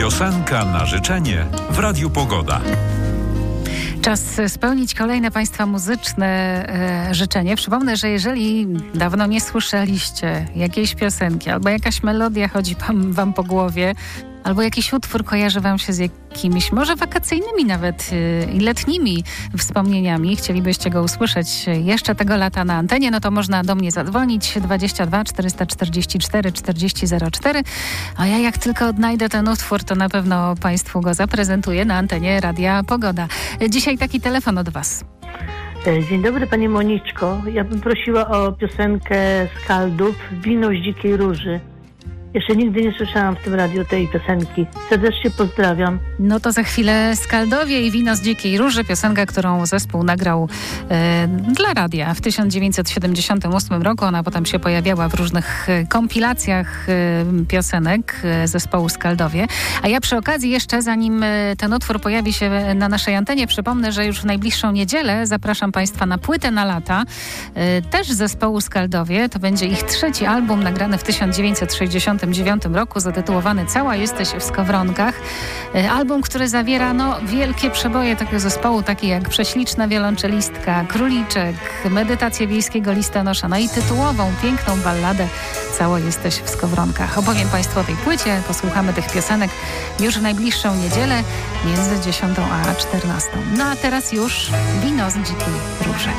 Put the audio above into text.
Piosenka na życzenie w Radiu Pogoda. Czas spełnić kolejne Państwa muzyczne życzenie. Przypomnę, że jeżeli dawno nie słyszeliście jakiejś piosenki albo jakaś melodia chodzi wam po głowie, albo jakiś utwór kojarzy wam się z jakimiś, może wakacyjnymi nawet i letnimi wspomnieniami, chcielibyście go usłyszeć jeszcze tego lata na antenie, no to można do mnie zadzwonić 22 444 4004, a ja jak tylko odnajdę ten utwór, to na pewno Państwu go zaprezentuję na antenie Radia Pogoda. Dzisiaj taki telefon od Was. Dzień dobry Pani Moniczko. Ja bym prosiła o piosenkę Skaldów Wino z dzikiej róży. Jeszcze nigdy nie słyszałam w tym radiu tej piosenki. Serdecznie pozdrawiam. No to za chwilę Skaldowie i Wino z dzikiej róży, piosenka, którą zespół nagrał dla radia w 1978 roku. Ona potem się pojawiała w różnych kompilacjach piosenek zespołu Skaldowie. A ja przy okazji jeszcze, zanim ten utwór pojawi się na naszej antenie, przypomnę, że już w najbliższą niedzielę zapraszam Państwa na płytę na lata. Też zespołu Skaldowie. To będzie ich trzeci album nagrany w 1969 roku, zatytułowany Cała jesteś w skowronkach. Album, który zawiera wielkie przeboje tego zespołu, takie jak Prześliczna wiolonczelistka, Króliczek, Medytacje wiejskiego listonosza, no i tytułową, piękną balladę Cała jesteś w skowronkach. Opowiem Państwu o tej płycie, posłuchamy tych piosenek już w najbliższą niedzielę między 10 a 14. No a teraz już Wino z dzikiej róży.